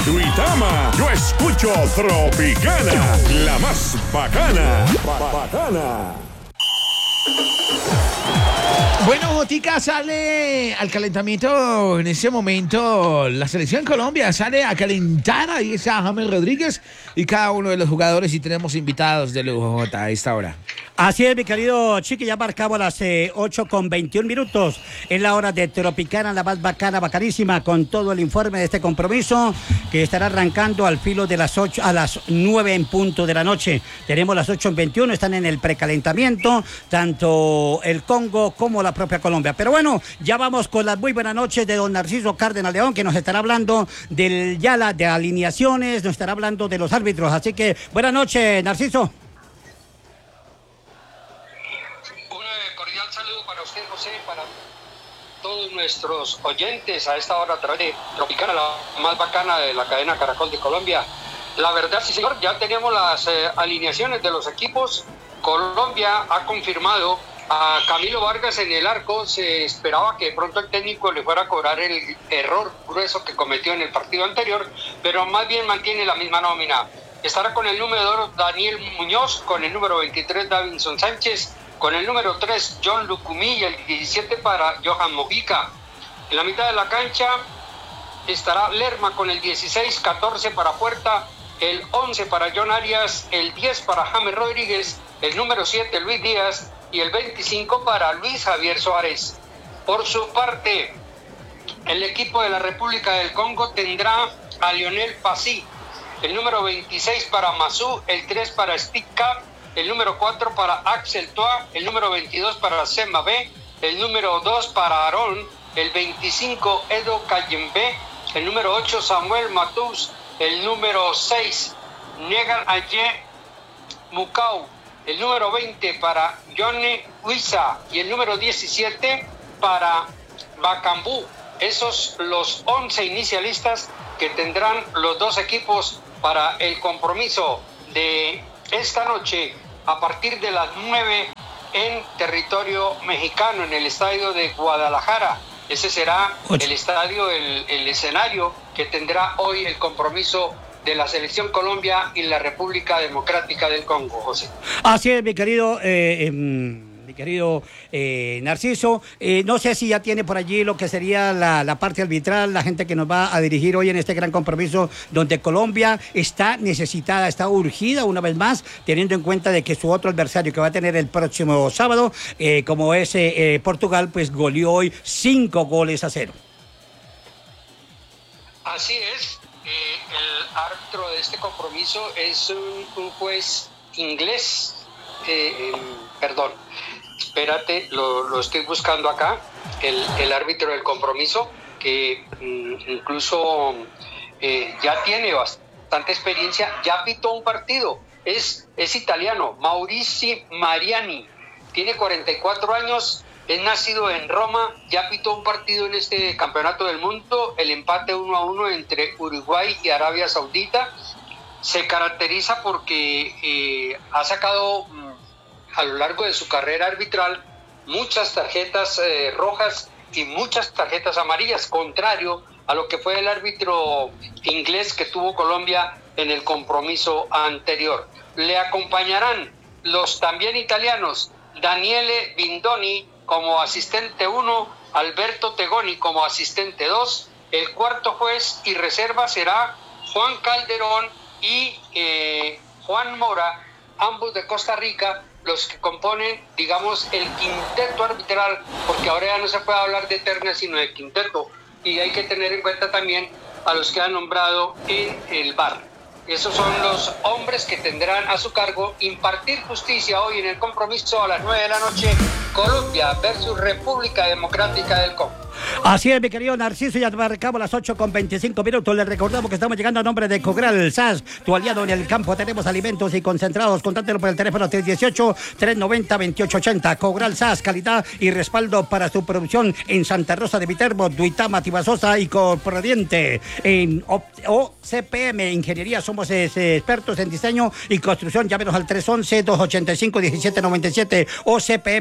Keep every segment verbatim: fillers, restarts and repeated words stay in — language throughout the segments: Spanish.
Duitama, yo escucho Tropicana, la más bacana. Bacana. Bueno, Jotica, sale al calentamiento en ese momento. La selección Colombia sale a calentar. Ahí está James Rodríguez y cada uno de los jugadores. Y tenemos invitados de lujo, Jota, a esta hora. Así es, mi querido Chiqui, ya marcamos las eh, ocho con veintiún minutos. Es la hora de Tropicana, la más bacana, bacanísima, con todo el informe de este compromiso que estará arrancando al filo de las ocho a las nueve en punto de la noche. Tenemos las ocho en veintiuno, están en el precalentamiento, tanto el Congo como la propia Colombia. Pero bueno, ya vamos con las muy buenas noches de don Narciso Cárdenas León, que nos estará hablando del Yala, de alineaciones, nos estará hablando de los árbitros. Así que, buenas noches, Narciso. Usted, José, para todos nuestros oyentes a esta hora a través de Tropicana, la más bacana de la cadena Caracol de Colombia. La verdad, sí señor, ya tenemos las eh, alineaciones de los equipos. Colombia ha confirmado a Camilo Vargas en el arco. Se esperaba que de pronto el técnico le fuera a cobrar el error grueso que cometió en el partido anterior, pero más bien mantiene la misma nómina. Estará con el número dos Daniel Muñoz, con el número veintitrés Davinson Sánchez, con el número tres, John Lucumí, y el diecisiete para Johan Mojica. En la mitad de la cancha estará Lerma con el dieciséis, catorce para Puerta, el once para John Arias, el diez para James Rodríguez, el número siete Luis Díaz y el veinticinco para Luis Javier Suárez. Por su parte, el equipo de la República del Congo tendrá a Lionel Passy, el número veintiséis para Masú, el tres para Stika, el número cuatro para Axel Toa, el número veintidós para Sema B, el número dos para Aarón, el veinticinco Edo Kayembe, el número ocho Samuel Matus, el número seis Negan Aye Mukau, el número veinte para Johnny Huiza y el número diecisiete para Bacambú. Esos los once inicialistas que tendrán los dos equipos para el compromiso de esta noche a partir de las nueve en territorio mexicano, en el estadio de Guadalajara. Ese será el estadio, el, el escenario que tendrá hoy el compromiso de la Selección Colombia y la República Democrática del Congo, José. Así es, mi querido... Eh, eh, mi querido eh, Narciso, eh, no sé si ya tiene por allí lo que sería la, la parte arbitral, la gente que nos va a dirigir hoy en este gran compromiso donde Colombia está necesitada, está urgida una vez más, teniendo en cuenta de que su otro adversario que va a tener el próximo sábado, eh, como es eh, eh, Portugal, pues goleó hoy cinco goles a cero. Así es, eh, el árbitro de este compromiso es un, un juez inglés, eh, eh, perdón, espérate, lo, lo estoy buscando acá, el, el árbitro del compromiso, que mm, incluso eh, ya tiene bastante experiencia, ya pitó un partido, es, es italiano, Mauricio Mariani, tiene cuarenta y cuatro años, es nacido en Roma, ya pitó un partido en este campeonato del mundo, el empate uno a uno entre Uruguay y Arabia Saudita. Se caracteriza porque eh, ha sacado mm, a lo largo de su carrera arbitral muchas tarjetas eh, rojas y muchas tarjetas amarillas, contrario a lo que fue el árbitro inglés que tuvo Colombia en el compromiso anterior. Le acompañarán los también italianos Daniele Bindoni como asistente uno, Alberto Tegoni como asistente dos, el cuarto juez y reserva será Juan Calderón y eh, Juan Mora, ambos de Costa Rica, los que componen, digamos, el quinteto arbitral, porque ahora ya no se puede hablar de terna, sino de quinteto, y hay que tener en cuenta también a los que han nombrado en el V A R. Esos son los hombres que tendrán a su cargo impartir justicia hoy en el compromiso a las nueve de la noche, Colombia versus República Democrática del Congo. Así es, mi querido Narciso, ya marcamos las ocho con veinticinco minutos. Les recordamos que estamos llegando a nombre de Cogral S A S, tu aliado en el campo. Tenemos alimentos y concentrados. Contáctelo por el teléfono tres dieciocho, trescientos noventa, veintiocho ochenta. Cogral S A S, calidad y respaldo para su producción en Santa Rosa de Viterbo, Duitama, Tibasosa y Corporadiente. En O C P M Ingeniería somos eh, expertos en diseño y construcción. Llámenos al tres once, dos ochenta y cinco, diecisiete noventa y siete. O C P M Ingeniería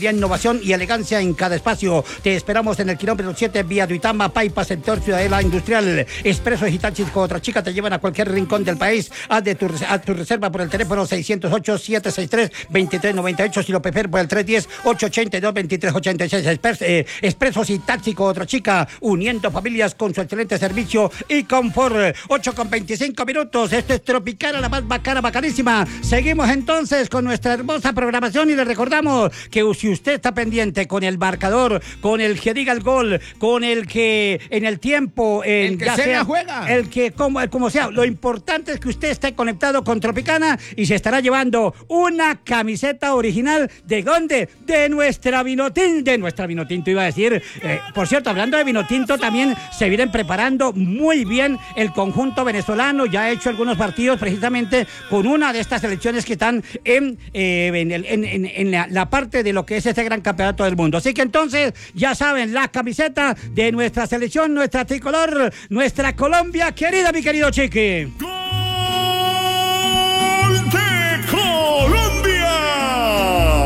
tecnología, innovación y elegancia en cada espacio. Te esperamos en el kilómetro siete, vía Duitama, Paipa, sector Ciudadela Industrial. Expreso y Taxis con otra chica te llevan a cualquier rincón del país. Haz de tu, haz tu reserva por el teléfono seiscientos ocho, setecientos sesenta y tres, veintitrés noventa y ocho. Si lo prefieres por el trescientos diez, ochocientos ochenta y dos, veintitrés ochenta y seis. Expres, eh, Expresos y Taxi con otra chica, uniendo familias con su excelente servicio y confort. ocho con veinticinco minutos. Esto es Tropicana, la más bacana, bacanísima. Seguimos entonces con nuestra hermosa programación y le recordamos que si usted está pendiente con el marcador, con el que diga el gol, con el que en el tiempo, en, el que ya se sea, la juega, el que como, como sea, lo importante es que usted esté conectado con Tropicana y se estará llevando una camiseta original. ¿De dónde? De nuestra Vinotinto, de nuestra Vinotinto iba a decir. Eh, por cierto, hablando de Vinotinto, también se vienen preparando muy bien el conjunto venezolano. Ya ha hecho algunos partidos precisamente con una de estas selecciones que están en, eh, en, el, en, en, en la, la parte de lo que es este gran campeonato del mundo. Así que entonces, ya saben, la camiseta de nuestra selección, nuestra tricolor, nuestra Colombia querida, mi querido Chiqui.